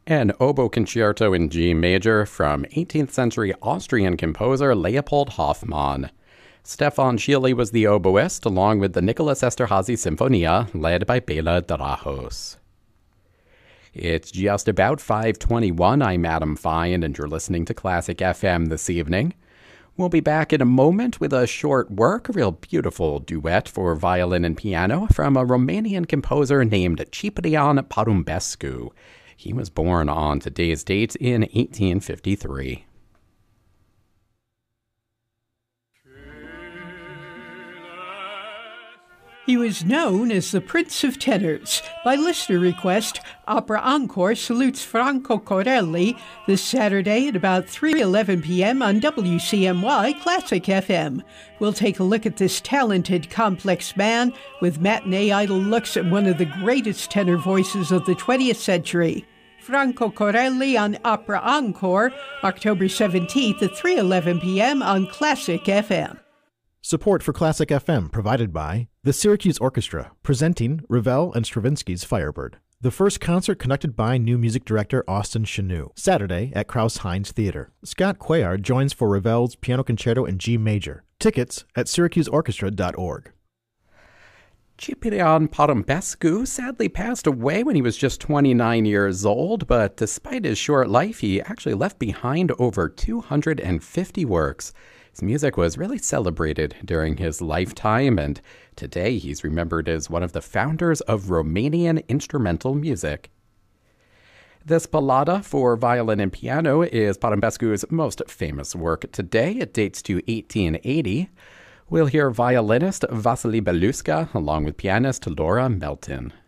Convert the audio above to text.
An oboe concerto in G major from 18th century Austrian composer Leopold Hoffmann. Stefan Schiele was the oboist, along with the Nicholas Esterhazy Sinfonia, led by Bela Drahos. It's just about 5:21. I'm Adam Fine, and you're listening to Classic FM this evening. We'll be back in a moment with a short work, a real beautiful duet for violin and piano from a Romanian composer named Ciprian Porumbescu. He was born on today's date in 1853. He was known as the Prince of Tenors. By listener request, Opera Encore salutes Franco Corelli this Saturday at about 3:11 p.m. on WCMY Classic FM. We'll take a look at this talented, complex man with matinee idol looks and one of the greatest tenor voices of the 20th century. Franco Corelli on Opera Encore, October 17th at 3:11 p.m. on Classic FM. Support for Classic FM provided by the Syracuse Orchestra, presenting Ravel and Stravinsky's Firebird. The first concert conducted by new music director Austin Chanou, Saturday at Krauss-Heinz Theater. Scott Cuellar joins for Ravel's Piano Concerto in G Major. Tickets at syracuseorchestra.org. Ciprian Porumbescu sadly passed away when he was just 29 years old, but despite his short life, he actually left behind over 250 works. His music was really celebrated during his lifetime, and today he's remembered as one of the founders of Romanian instrumental music. This ballada for violin and piano is Porumbescu's most famous work today. It dates to 1880. We'll hear violinist Vasily Beluska along with pianist Laura Melton.